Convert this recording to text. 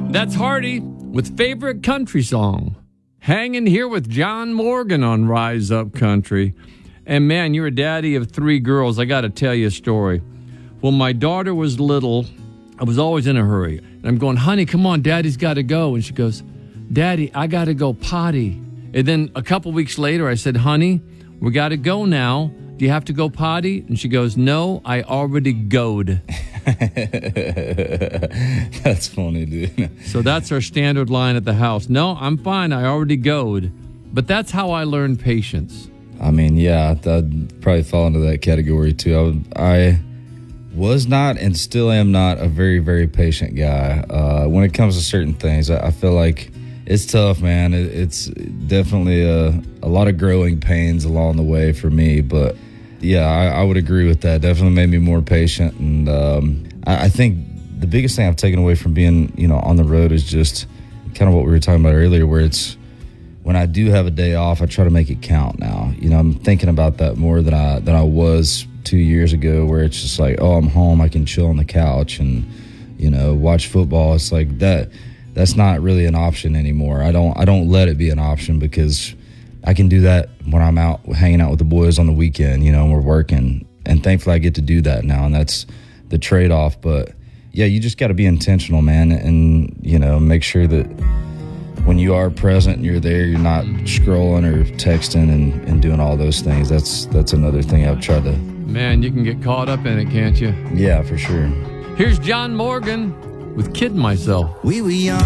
That's Hardy with Favorite Country Song. Hanging here with John Morgan on Rise Up Country. And man, you're a daddy of 3 girls. I got to tell you a story. When my daughter was little, I was always in a hurry. And I'm going, honey, come on, daddy's got to go. And she goes, Daddy, I got to go potty. And then a couple weeks later, I said, honey, we got to go now. Do you have to go potty? And she goes, no, I already goed. That's funny, dude. So that's our standard line at the house. No, I'm fine. I already goed. But that's how I learned patience. I mean, yeah, I'd probably fall into that category too. I was not and still am not a very, very patient guy. When it comes to certain things, I feel like it's tough, man. It's definitely a lot of growing pains along the way for me. But yeah, I would agree with that. Definitely made me more patient. And I think the biggest thing I've taken away from being, on the road is just kind of what we were talking about earlier, where it's when I do have a day off, I try to make it count now. I'm thinking about that more than I was 2 years ago, where it's just like, oh, I'm home, I can chill on the couch and, watch football. It's like that. That's not really an option anymore. I don't let it be an option because I can do that when I'm out hanging out with the boys on the weekend, and we're working. And thankfully I get to do that now, and that's the trade-off. But yeah, you just got to be intentional, man, and make sure that when you are present and you're there, you're not scrolling or texting and doing all those things. That's another thing I've tried to. Man, you can get caught up in it, can't you? Yeah, for sure. Here's John Morgan with Kidding Myself. We were young